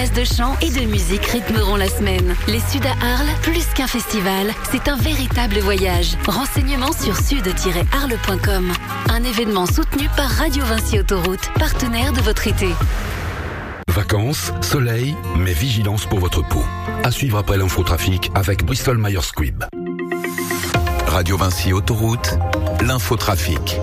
classes de chant et de musique rythmeront la semaine. Les Suds à Arles, plus qu'un festival, c'est un véritable voyage. Renseignements sur sud-arles.com. Un événement soutenu par Radio Vinci Autoroute, partenaire de votre été. Vacances, soleil, mais vigilance pour votre peau. À suivre après l'infotrafic avec Bristol Myers Squibb. Radio Vinci Autoroute, l'infotrafic.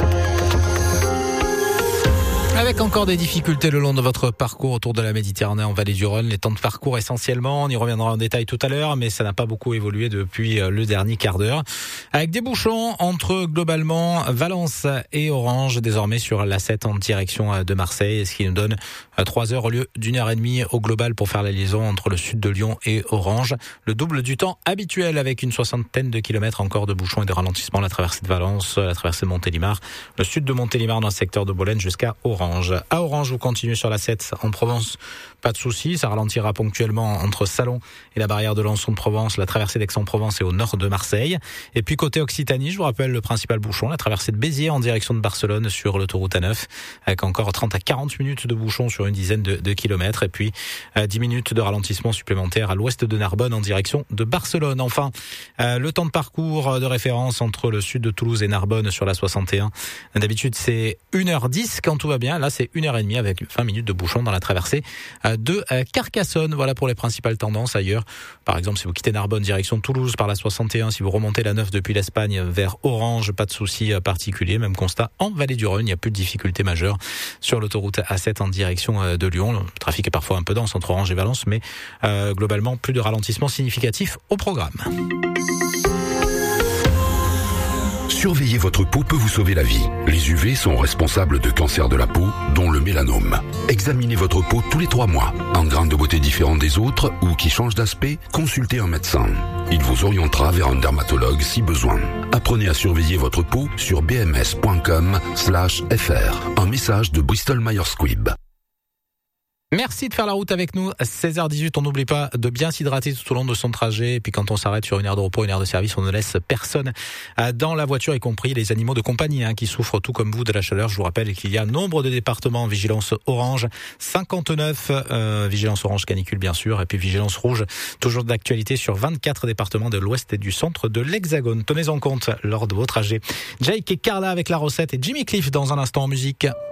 Avec encore des difficultés le long de votre parcours autour de la Méditerranée en Vallée du Rhône, les temps de parcours essentiellement, on y reviendra en détail tout à l'heure, mais ça n'a pas beaucoup évolué depuis le dernier quart d'heure. Avec des bouchons entre globalement Valence et Orange, désormais sur l'A7 en direction de Marseille, ce qui nous donne 3 heures au lieu d'1h30 au global pour faire la liaison entre le sud de Lyon et Orange. Le double du temps habituel avec une 60aine de kilomètres encore de bouchons et de ralentissements, la traversée de Valence, la traversée de Montélimar, le sud de Montélimar dans le secteur de Bolène jusqu'à Orange. À Orange, vous continuez sur la 7 en Provence, pas de soucis, ça ralentira ponctuellement entre Salon et la barrière de Lançon-de-Provence, la traversée d'Aix-en-Provence et au nord de Marseille. Et puis côté Occitanie, je vous rappelle le principal bouchon, la traversée de Béziers en direction de Barcelone sur l'autoroute A9, avec encore 30 à 40 minutes de bouchon sur une dizaine de kilomètres, et puis 10 minutes de ralentissement supplémentaire à l'ouest de Narbonne en direction de Barcelone. Enfin, le temps de parcours de référence entre le sud de Toulouse et Narbonne sur la 61, d'habitude c'est 1h10 quand tout va bien. Là, c'est 1h30 avec 20 minutes de bouchon dans la traversée de Carcassonne. Voilà pour les principales tendances ailleurs. Par exemple, si vous quittez Narbonne, direction Toulouse par la 61, si vous remontez la 9 depuis l'Espagne vers Orange, pas de souci particulier. Même constat en Vallée du Rhône, il n'y a plus de difficultés majeures sur l'autoroute A7 en direction de Lyon. Le trafic est parfois un peu dense entre Orange et Valence, mais globalement, plus de ralentissement significatif au programme. Surveiller votre peau peut vous sauver la vie. Les UV sont responsables de cancers de la peau, dont le mélanome. Examinez votre peau tous les 3 mois. Un grain de beauté différent des autres ou qui change d'aspect, consultez un médecin. Il vous orientera vers un dermatologue si besoin. Apprenez à surveiller votre peau sur bms.com/fr. Un message de Bristol Myers Squibb. Merci de faire la route avec nous. 16h18, on n'oublie pas de bien s'hydrater tout au long de son trajet. Et puis quand on s'arrête sur une aire de repos, une aire de service, on ne laisse personne dans la voiture, y compris les animaux de compagnie qui souffrent tout comme vous de la chaleur. Je vous rappelle qu'il y a nombre de départements en vigilance orange, 59 vigilance orange canicule bien sûr, et puis vigilance rouge, toujours d'actualité sur 24 départements de l'ouest et du centre de l'Hexagone. Tenez en compte lors de vos trajets. Jake et Carla avec la recette et Jimmy Cliff dans un instant en musique.